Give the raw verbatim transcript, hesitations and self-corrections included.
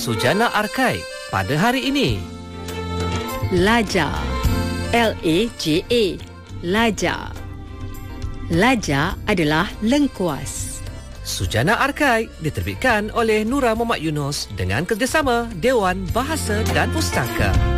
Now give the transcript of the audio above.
Sujana Arkai pada hari ini. Laja, L A J A, Laja. Laja adalah lengkuas. Sujana Arkai diterbitkan oleh Nura Muhammad Yunus dengan kerjasama Dewan Bahasa dan Pustaka.